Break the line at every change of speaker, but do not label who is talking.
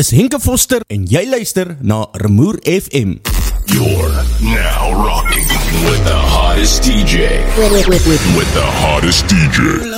is Henke Foster en jy luister na Rumoer FM.
You're now rocking with the hottest DJ. With the hottest DJ.